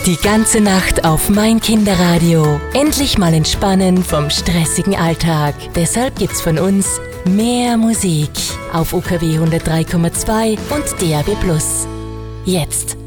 Die ganze Nacht auf mein Kinderradio. Endlich mal entspannen vom stressigen Alltag. Deshalb gibt's von uns mehr Musik auf UKW 103,2 und DAB+. Jetzt